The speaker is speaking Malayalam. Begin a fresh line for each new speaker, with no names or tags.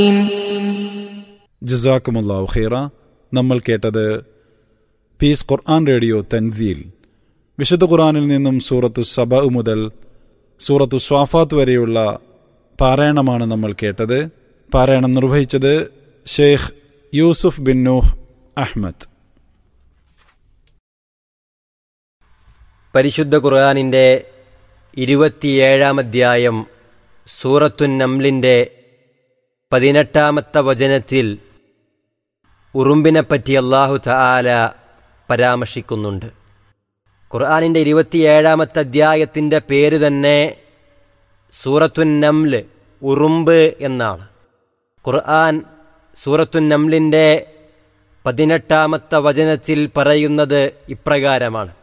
ജസാക്കുമുല്ലാഹു ഖൈറ. നമ്മൾ കേട്ടത് പീസ് ഖുർആൻ റേഡിയോ തൻസീൽ. വിശുദ്ധ ഖുർആനിൽ നിന്നും സൂറത്തു സബ മുതൽ സൂറത്തു സ്വാഫാത്ത് വരെയുള്ള പാരായണമാണ് നമ്മൾ കേട്ടത്. പാരായണം നിർവഹിച്ചത് ഷെയ്ഖ് യൂസുഫ് ബിൻ നൂഹ് അഹ്മദ്.
പരിശുദ്ധ ഖുർആനിൻ്റെ 27-ാം അധ്യായം സൂറത്തുൻ നംലിൻ്റെ 18-ാമത്തെ വചനത്തിൽ ഉറുമ്പിനെപ്പറ്റി അല്ലാഹു തആല പരാമർശിക്കുന്നുണ്ട്. ഖുർആനിൻ്റെ 27-ാമത്തെ അധ്യായത്തിൻ്റെ പേര് തന്നെ സൂറത്തുൻ നംൽ, ഉറുമ്പ് എന്നാണ്. ഖുർആൻ സൂറത്തുൻ നംലിൻ്റെ 18-ാമത്തെ വചനത്തിൽ പറയുന്നത് ഇപ്രകാരമാണ്: